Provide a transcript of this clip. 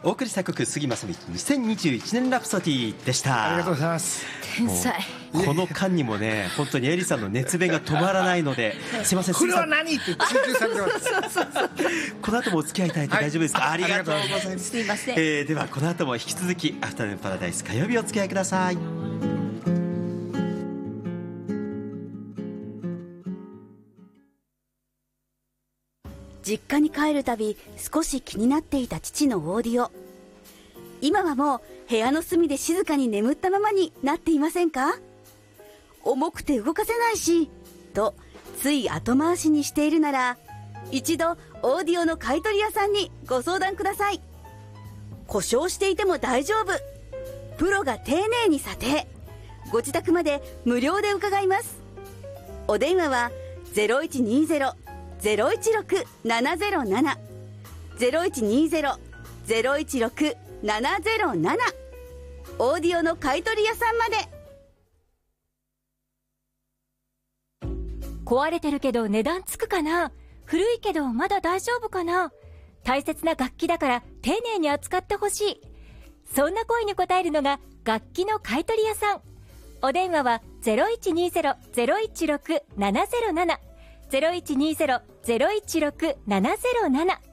お送りした曲、杉正道2021年ラプソディでした。 ありがとうございます。 天才。 この間にもね、本当にエリさんの熱弁が止まらないので、すいません、 これは何って追求されてます。 この後もお付き合いいただいて大丈夫ですか？ はい、 ありがとうございます。 すいません。 ではこの後も引き続きアフタヌーンパラダイス火曜日お付き合いください。 実家に帰るたび少し気になっていた父のオーディオ。今はもう部屋の隅で静かに眠ったままになっていませんか？重くて動かせないしとつい後回しにしているなら、一度オーディオの買い取り屋さんにご相談ください。故障していても大丈夫、プロが丁寧に査定、ご自宅まで無料で伺います。お電話は 0120-016-707 0120-016-707 オーディオの買い取り屋さんまで。 壊れてるけど値段つくかな、古いけどまだ大丈夫かな、大切な楽器だから丁寧に扱ってほしい、そんな声に応えるのが楽器の買い取り屋さん。お電話は 0120-016-707 0120-016-707